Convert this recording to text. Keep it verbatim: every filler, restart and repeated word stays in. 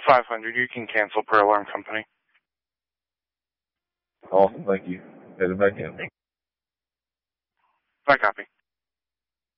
five hundred. You can cancel per alarm company. Awesome, thank you. Headed back in. I copy.